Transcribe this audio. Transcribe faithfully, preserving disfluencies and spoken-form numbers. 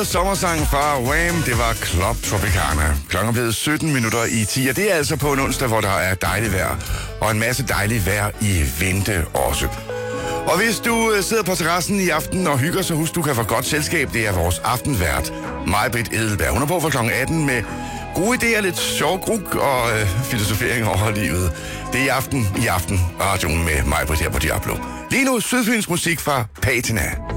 Sommersang fra Wham, det var Club Tropicana. Klokken er blevet sytten minutter i ti, og det er altså på en onsdag, hvor der er dejligt vejr. Og en masse dejligt vejr i vente også. Og hvis du sidder på terrassen i aften og hygger, så husk, du kan få godt selskab. Det er vores aftenvært, Maj-Britt Edelberg. Hun er på for klokken atten med gode idéer, lidt sjov gruk og øh, filosofering over livet. Det er i aften, i aften, radioen med Maj-Britt her på Diablo. Lige nu Sydfyns musik fra Patina.